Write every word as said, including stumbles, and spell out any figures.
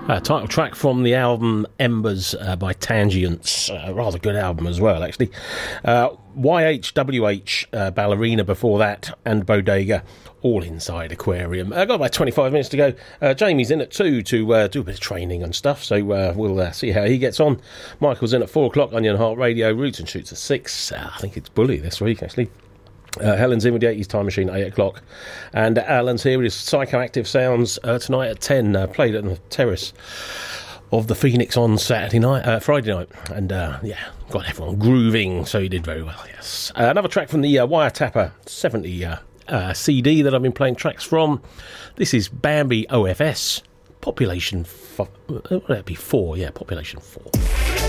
Uh, title track from the album Embers uh, by Tangients. Uh, rather good album as well, actually. Uh, Y H W H, uh, Ballerina before that, and Bodega, all inside Aquarium. I've uh, got about twenty-five minutes to go. Uh, Jamie's in at two to uh, do a bit of training and stuff, so uh, we'll uh, see how he gets on. Michael's in at four o'clock, Onion Heart Radio, Roots and Shoots at six. Uh, I think it's Bully this week, actually. Uh, Helen's in with the eighties Time Machine at eight o'clock, and Alan's here with his Psychoactive Sounds uh, tonight at ten, uh, played at the terrace of the Phoenix on Saturday night, uh, Friday night, and uh, yeah, got everyone grooving, so he did very well, yes. Uh, another track from the uh, Wiretapper seventy uh, uh, C D that I've been playing tracks from. This is Bambi O F S, Population, fo- uh, would that be four? Yeah, Population four.